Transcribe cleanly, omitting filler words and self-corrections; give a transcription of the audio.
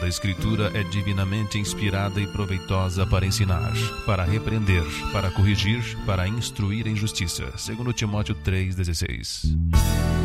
Toda Escritura é divinamente inspirada e proveitosa para ensinar, para repreender, para corrigir, para instruir em justiça. 2 Timóteo 3,16.